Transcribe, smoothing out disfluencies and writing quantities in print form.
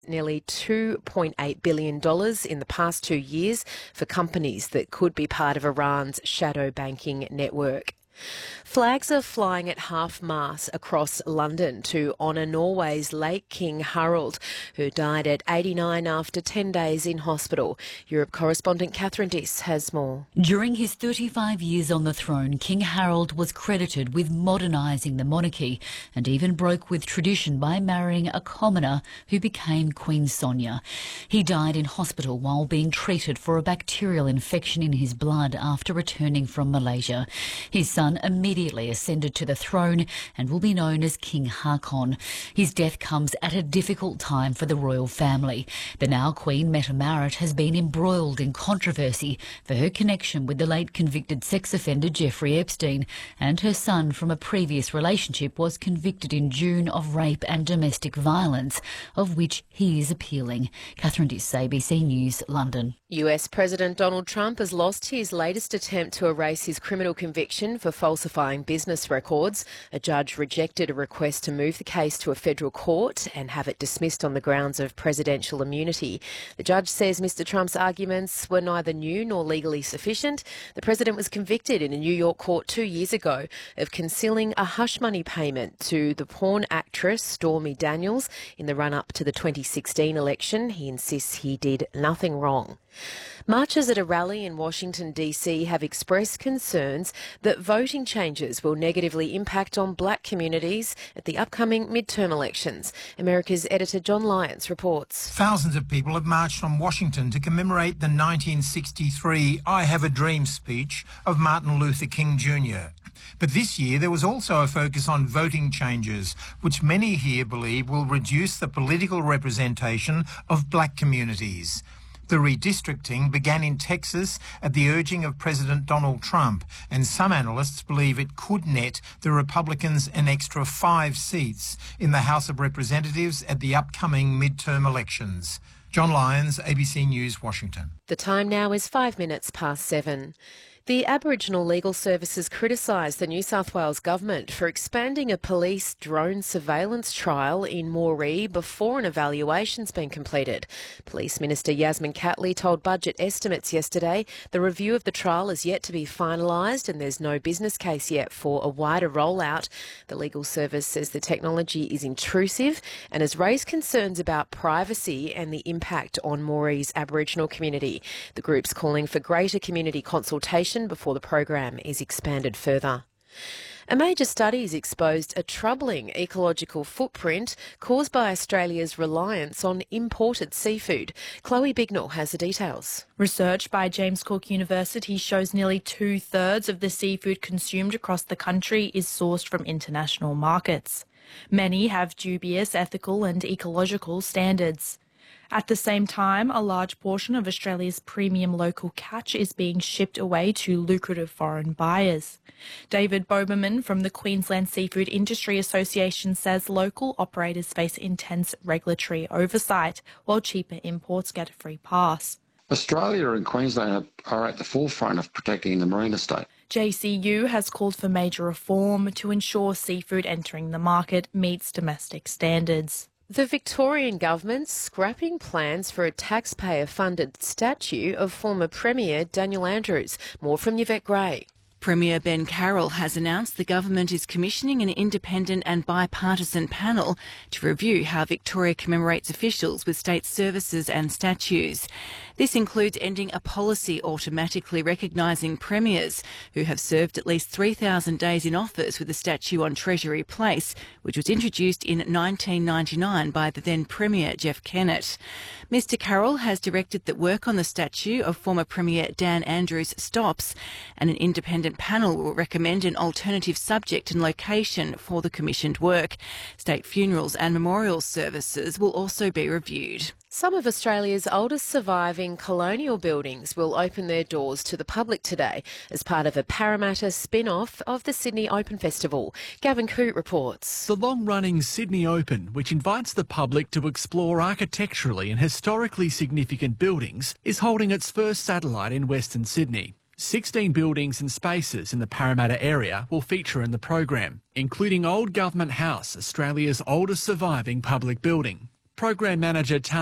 nearly $2.8 billion in the past 2 years for companies that could be part of Iran's shadow banking network. Flags are flying at half-mast across London to honour Norway's late King Harald, who died at 89 after 10 days in hospital. Europe correspondent Catherine Diss has more. During his 35 years on the throne, King Harald was credited with modernising the monarchy and even broke with tradition by marrying a commoner who became Queen Sonia. He died in hospital while being treated for a bacterial infection in his blood after returning from Malaysia. His son immediately ascended to the throne and will be known as King Haakon. His death comes at a difficult time for the royal family. The now Queen Mette Marit has been embroiled in controversy for her connection with the late convicted sex offender Jeffrey Epstein, and her son from a previous relationship was convicted in June of rape and domestic violence, of which he is appealing. Catherine Diss, ABC News, London. US President Donald Trump has lost his latest attempt to erase his criminal conviction for falsifying business records. A judge rejected a request to move the case to a federal court and have it dismissed on the grounds of presidential immunity. The judge says Mr. Trump's arguments were neither new nor legally sufficient. The president was convicted in a New York court 2 years ago of concealing a hush money payment to the porn actress Stormy Daniels in the run-up to the 2016 election. He insists he did nothing wrong. Marchers at a rally in Washington, D.C. have expressed concerns that voting changes will negatively impact on black communities at the upcoming midterm elections. America's editor John Lyons reports. Thousands of people have marched from Washington to commemorate the 1963 I Have a Dream speech of Martin Luther King Jr. But this year there was also a focus on voting changes, which many here believe will reduce the political representation of black communities. The redistricting began in Texas at the urging of President Donald Trump, and some analysts believe it could net the Republicans an extra 5 seats in the House of Representatives at the upcoming midterm elections. John Lyons, ABC News, Washington. The time now is 5 minutes past 7. The Aboriginal Legal Services criticised the New South Wales Government for expanding a police drone surveillance trial in Moree before an evaluation's been completed. Police Minister Yasmin Catley told Budget Estimates yesterday the review of the trial is yet to be finalised and there's no business case yet for a wider rollout. The legal service says the technology is intrusive and has raised concerns about privacy and the impact on Moree's Aboriginal community. The group's calling for greater community consultation before the program is expanded further. A major study has exposed a troubling ecological footprint caused by Australia's reliance on imported seafood. Chloe Bignell has the details. Research by James Cook University shows nearly 2/3 of the seafood consumed across the country is sourced from international markets. Many have dubious ethical and ecological standards. At the same time, a large portion of Australia's premium local catch is being shipped away to lucrative foreign buyers. David Boberman from the Queensland Seafood Industry Association says local operators face intense regulatory oversight, while cheaper imports get a free pass. Australia and Queensland are at the forefront of protecting the marine estate. JCU has called for major reform to ensure seafood entering the market meets domestic standards. The Victorian government's scrapping plans for a taxpayer-funded statue of former Premier Daniel Andrews. More from Yvette Gray. Premier Ben Carroll has announced the government is commissioning an independent and bipartisan panel to review how Victoria commemorates officials with state services and statues. This includes ending a policy automatically recognising premiers who have served at least 3,000 days in office with a statue on Treasury Place, which was introduced in 1999 by the then Premier Jeff Kennett. Mr Carroll has directed that work on the statue of former Premier Dan Andrews stops, and an independent panel will recommend an alternative subject and location for the commissioned work. State funerals and memorial services will also be reviewed. Some of Australia's oldest surviving colonial buildings will open their doors to the public today as part of a Parramatta spin-off of the Sydney Open Festival. Gavin Coote reports. The long-running Sydney Open, which invites the public to explore architecturally and historically significant buildings, is holding its first satellite in Western Sydney. 16 buildings and spaces in the Parramatta area will feature in the program, including Old Government House, Australia's oldest surviving public building. Program Manager